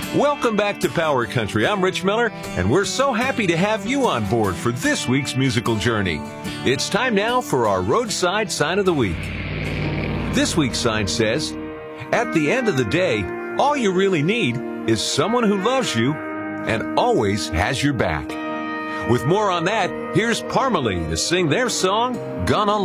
Welcome back to Power Country. I'm Rich Miller, and we're so happy to have you on board for this week's musical journey. It's time now for our roadside sign of the week. This week's sign says, at the end of the day, all you really need is someone who loves you and always has your back. With more on that, here's Parmalee to sing their song, Gonna